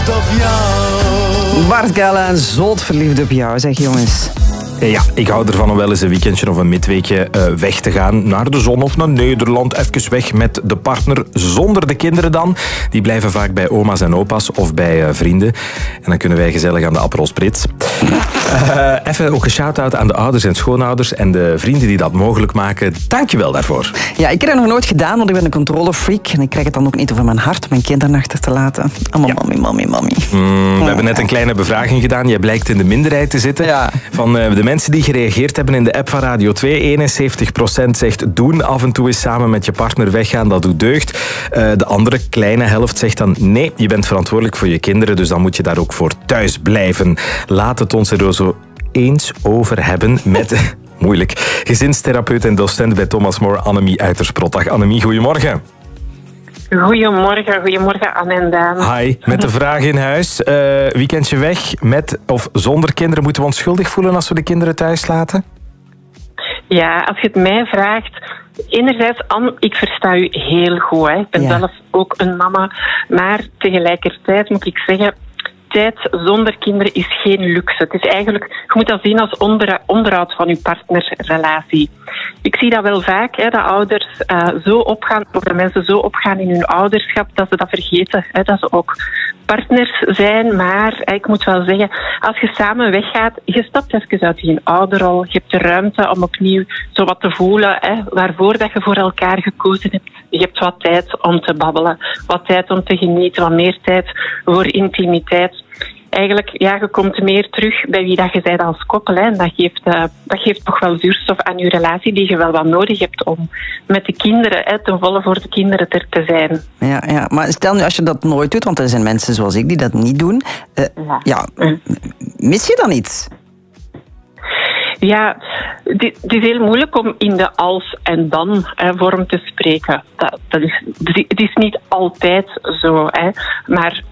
Op jou. Bart Gala, zot verliefd op jou, zeg jongens. Ja, ik hou ervan om wel eens een weekendje of een midweekje weg te gaan. Naar de zon of naar Nederland. Even weg met de partner, zonder de kinderen dan. Die blijven vaak bij oma's en opa's of bij vrienden. En dan kunnen wij gezellig aan de Aperol Spritz. Even ook een shout-out aan de ouders en schoonouders en de vrienden die dat mogelijk maken. Dankjewel daarvoor. Ja, ik heb het nog nooit gedaan, want ik ben een controlefreak. En ik krijg het dan ook niet over mijn hart mijn kinderen achter te laten. Allemaal mommy. We hebben net een kleine bevraging gedaan. Jij blijkt in de minderheid te zitten. Ja. Van de mensen die gereageerd hebben in de app van Radio 2, 71% zegt doen af en toe eens samen met je partner weggaan, dat doet deugd. De andere kleine helft zegt dan nee, je bent verantwoordelijk voor je kinderen, dus dan moet je daar ook voor thuis blijven. Laat het ons er zo eens over hebben met... Moeilijk. Gezinstherapeut en docent bij Thomas More, Annemie Uitersprot. Dag Annemie, goedemorgen. Goedemorgen Anne en Daan. Hi, met de vraag in huis. Weekendje weg, met of zonder kinderen, moeten we ons schuldig voelen als we de kinderen thuis laten? Ja, als je het mij vraagt... Enerzijds, Anne, ik versta u heel goed. Hè. Ik ben zelf ook een mama. Maar tegelijkertijd moet ik zeggen... Tijd zonder kinderen is geen luxe. Het is eigenlijk, je moet dat zien als onderhoud van je partnerrelatie. Ik zie dat wel vaak, hè, dat ouders zo opgaan, of dat mensen zo opgaan in hun ouderschap, dat ze dat vergeten, hè, dat ze ook partners zijn. Maar ik moet wel zeggen, als je samen weggaat, je stapt even uit je ouderrol, je hebt de ruimte om opnieuw zo wat te voelen, hè, waarvoor dat je voor elkaar gekozen hebt. Je hebt wat tijd om te babbelen, wat tijd om te genieten, wat meer tijd voor intimiteit. Eigenlijk, ja, je komt meer terug bij wie dat je bent als koppel. Hè. En dat geeft toch wel zuurstof aan je relatie die je wel wat nodig hebt om met de kinderen, hè, ten volle voor de kinderen er te zijn. Ja, maar stel nu als je dat nooit doet, want er zijn mensen zoals ik die dat niet doen. Mis je dan iets? Ja, het is heel moeilijk om in de als en dan vorm te spreken. Het is niet altijd zo. Hè. Maar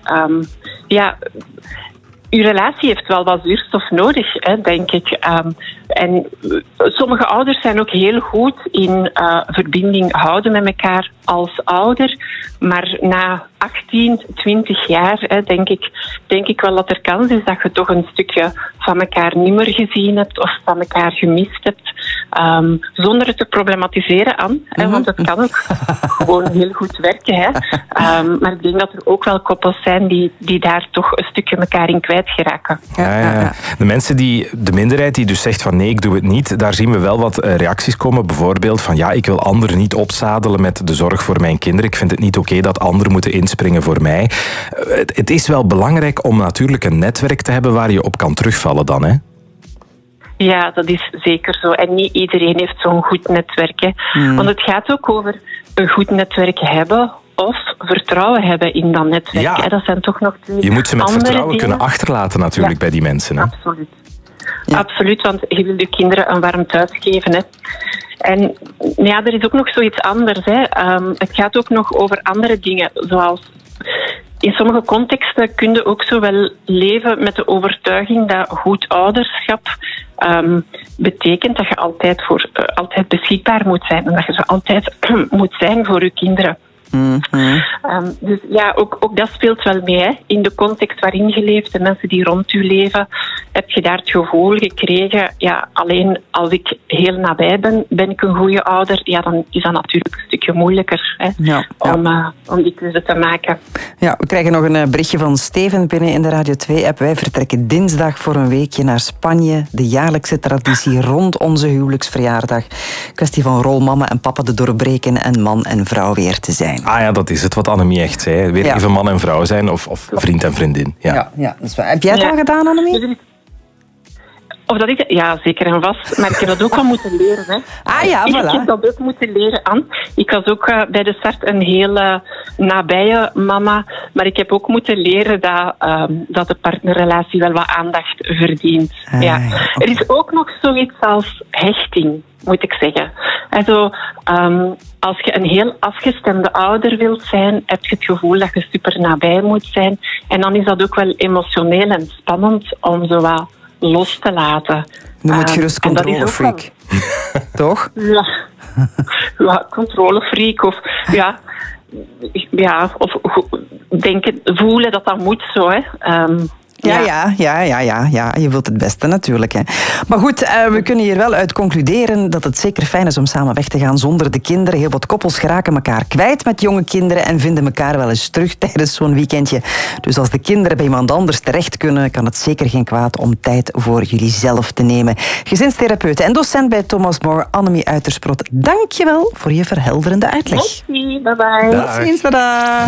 uw relatie heeft wel wat zuurstof nodig, hè, denk ik. En sommige ouders zijn ook heel goed in verbinding houden met elkaar als ouder. Maar na 18, 20 jaar denk ik wel dat er kans is dat je toch een stukje van elkaar niet meer gezien hebt of van elkaar gemist hebt. Zonder het te problematiseren, Anne. Want het kan ook gewoon heel goed werken. Hè. Maar ik denk dat er ook wel koppels zijn die daar toch een stukje elkaar in kwijtgeraken. Ja. De mensen de minderheid die dus zegt van nee, ik doe het niet, daar zien we wel wat reacties komen. Bijvoorbeeld van ja, ik wil anderen niet opzadelen met de zorg voor mijn kinderen. Ik vind het niet oké dat anderen moeten inspringen voor mij. Het is wel belangrijk om natuurlijk een netwerk te hebben waar je op kan terugvallen dan, hè? Ja, dat is zeker zo. En niet iedereen heeft zo'n goed netwerk. Hè. Want het gaat ook over een goed netwerk hebben of vertrouwen hebben in dat netwerk. Ja. Dat zijn toch nog twee Je moet ze met vertrouwen dingen kunnen achterlaten natuurlijk bij die mensen. Hè? Absoluut. Ja. Absoluut, want je wil je kinderen een warm thuis geven. Hè. En ja, er is ook nog zoiets anders. Hè. Het gaat ook nog over andere dingen, zoals... In sommige contexten kun je ook zo wel leven met de overtuiging dat goed ouderschap betekent dat je altijd beschikbaar moet zijn en dat je zo altijd moet zijn voor je kinderen. Dus ja, ook dat speelt wel mee. Hè. In de context waarin je leeft, de mensen die rond je leven, heb je daar het gevoel gekregen, ja, alleen als ik heel nabij ben ik een goede ouder, ja, dan is dat natuurlijk een stukje moeilijker om die keuze te maken. Ja, we krijgen nog een berichtje van Steven binnen in de Radio 2-app. Wij vertrekken dinsdag voor een weekje naar Spanje. De jaarlijkse traditie rond onze huwelijksverjaardag. Kwestie van rol mama en papa te doorbreken en man en vrouw weer te zijn. Ah ja, dat is het wat Annemie echt zei. Weer even man en vrouw zijn of vriend en vriendin. Ja, dat is waar. Heb jij het al gedaan, Annemie? Of dat ik, ja, zeker en vast. Maar ik heb dat ook al moeten leren. Hè. Voilà. Ik heb dat ook moeten leren, Anne. Ik was ook bij de start een heel nabije mama. Maar ik heb ook moeten leren dat de partnerrelatie wel wat aandacht verdient. Er is ook nog zoiets als hechting, moet ik zeggen. Also, als je een heel afgestemde ouder wilt zijn, heb je het gevoel dat je super nabij moet zijn. En dan is dat ook wel emotioneel en spannend om zo wat los te laten. Noem het gerust controlefreak. Toch? Ja, controlefreak. Of ja, denken, voelen dat moet zo. Hè. Ja, je wilt het beste natuurlijk. Hè. Maar goed, we kunnen hier wel uit concluderen dat het zeker fijn is om samen weg te gaan zonder de kinderen. Heel wat koppels geraken elkaar kwijt met jonge kinderen en vinden elkaar wel eens terug tijdens zo'n weekendje. Dus als de kinderen bij iemand anders terecht kunnen, kan het zeker geen kwaad om tijd voor jullie zelf te nemen. Gezinstherapeut en docent bij Thomas More, Annemie Uitersprot, dank je wel voor je verhelderende uitleg. Merci, bye bye. Tot ziens, tada.